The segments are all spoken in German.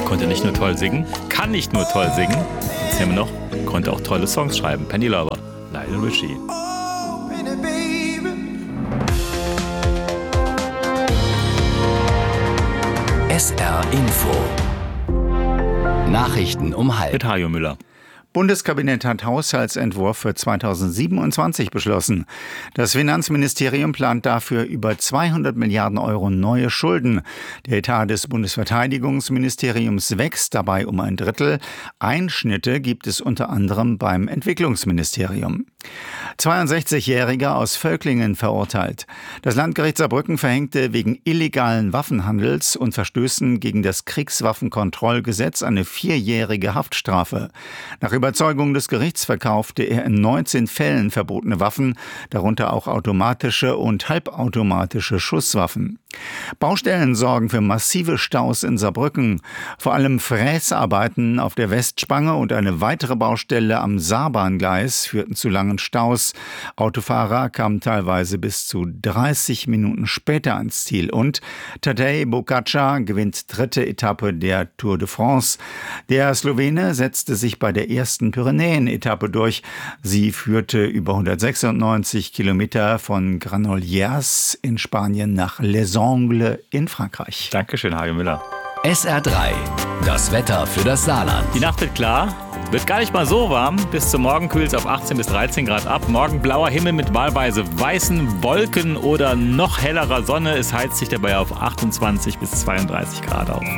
Konnte nicht nur toll singen, kann nicht nur toll singen, jetzt haben wir noch, konnte auch tolle Songs schreiben. Penny Lorber, Lionel Richie. SR Info. Nachrichten um halb. Mit Hajo Müller. Bundeskabinett hat Haushaltsentwurf für 2027 beschlossen. Das Finanzministerium plant dafür über 200 Milliarden Euro neue Schulden. Der Etat des Bundesverteidigungsministeriums wächst dabei um ein Drittel. Einschnitte gibt es unter anderem beim Entwicklungsministerium. 62-Jähriger aus Völklingen verurteilt. Das Landgericht Saarbrücken verhängte wegen illegalen Waffenhandels und Verstößen gegen das Kriegswaffenkontrollgesetz eine 4-jährige Haftstrafe. Nach Überzeugung des Gerichts verkaufte er in 19 Fällen verbotene Waffen, darunter auch automatische und halbautomatische Schusswaffen. Baustellen sorgen für massive Staus in Saarbrücken. Vor allem Fräsarbeiten auf der Westspange und eine weitere Baustelle am Saarbahngleis führten zu langen Staus. Autofahrer kamen teilweise bis zu 30 Minuten später ans Ziel. Und Tadej Pogačar gewinnt 3. Etappe der Tour de France. Der Slowene setzte sich bei der ersten Pyrenäen-Etappe durch. Sie führte über 196 Kilometer von Granollers in Spanien nach Les Angles in Frankreich. Dankeschön, Hajo Müller. SR3, das Wetter für das Saarland. Die Nacht wird klar, wird gar nicht mal so warm. Bis zum Morgen kühlt es auf 18 bis 13 Grad ab. Morgen blauer Himmel mit wahlweise weißen Wolken oder noch hellerer Sonne. Es heizt sich dabei auf 28 bis 32 Grad auf.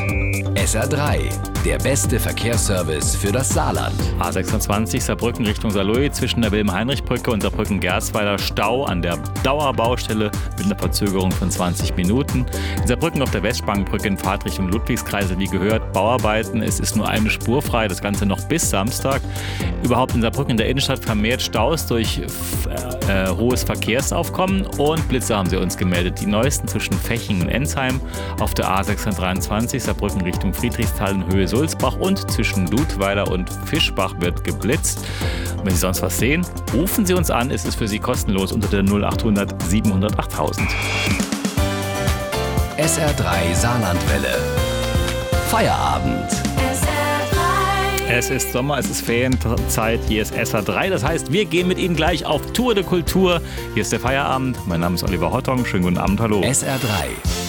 SR3, der beste Verkehrsservice für das Saarland. A26 Saarbrücken Richtung Saarlouis zwischen der Wilhelm-Heinrich-Brücke und Saarbrücken-Gersweiler Stau an der Dauerbaustelle mit einer Verzögerung von 20 Minuten. In Saarbrücken auf der Westspangenbrücke in Fahrtrichtung Ludwigskreise, wie gehört, Bauarbeiten. Es ist nur eine Spur frei, das Ganze noch bis Samstag. Überhaupt in Saarbrücken in der Innenstadt vermehrt Staus durch hohes Verkehrsaufkommen und Blitze haben sie uns gemeldet. Die neuesten zwischen Feching und Ensheim auf der A623 Saarbrücken Richtung Friedrichsthal in Höhe Sulzbach und zwischen Ludweiler und Fischbach wird geblitzt. Und wenn Sie sonst was sehen, rufen Sie uns an. Es ist für Sie kostenlos unter der 0800 700 8000. SR3 Saarlandwelle. Feierabend. Es ist Sommer, es ist Ferienzeit, hier ist SR3. Das heißt, wir gehen mit Ihnen gleich auf Tour de Kultur. Hier ist der Feierabend. Mein Name ist Oliver Hottong. Schönen guten Abend, hallo. SR3.